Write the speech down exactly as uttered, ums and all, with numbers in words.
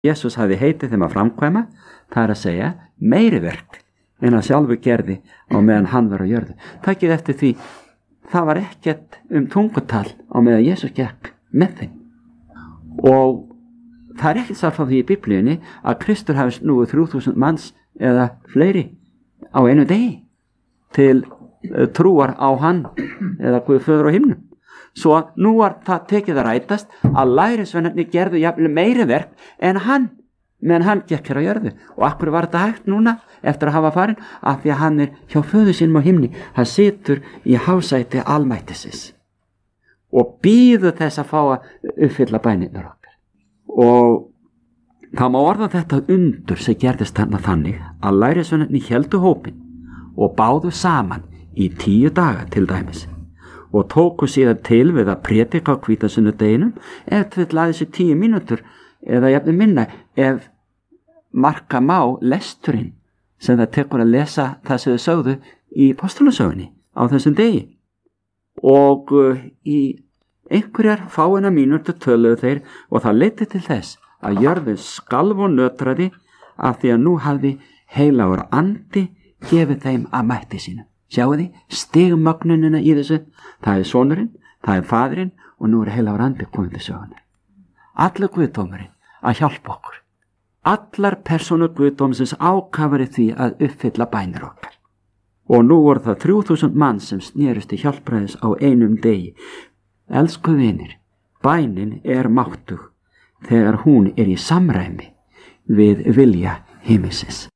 Jesús hafði heitið þeim að framkvæma, það er að segja meiri verk en að sjálfu gerði á meðan hann var á jörðu. Takið eftir því, það var ekkert um tungutal á meðan Jesús gekk með þeim. Og það er ekkert sagt frá því í Biblíunni að Kristur hafi snúið þrjú þúsund manns eða fleiri á einu degi til trúar á hann eða Guð föður á himnum. Svo nú var það tekið að rætast að lærisveinarnir gerðu jafnvel meiri verk en hann, meðan hann gekk hér á jörðu. Og akkur var þetta hægt núna eftir að hafa farin? Af því að hann er hjá föður sínum á himni. Hann situr í hásæti almættisins og bíður þess að fá að uppfylla bænirnar okkar. Og það má orða þetta undur sem gerðist þarna þannig að lærisveinarnir héldu hópinn og báðu saman í tíu daga til dæmis og tóku síðan til við að prédika á hvítasunnudeginum ef til laði sér tíu mínútur eða jafnvel minna ef marka má lesturinn sem það tekur að lesa það sem þau sögðu í postulasögunni á þessum degi. Og uh, í einhverjar fáina mínútur töluðu þeir og það leiddi til þess að jörðin skalf og nötraði af því að nú hafði heilagur andi gefið þeim að mætti sínu. Sjáu því, stigmögnunina í þessu, það er sonurinn, það er faðirinn og nú er heilagur andi komið til sögunar. Allur guðdómurinn að hjálpa okkur. Allar persónur guðdómsins ákafari því að uppfylla bænir okkar. Og nú voru það þrjú þúsund mann sem snerust í hjálpræðis á einum degi. Elsku vinir, bænin er máttug þegar hún er í samræmi við vilja himinsins.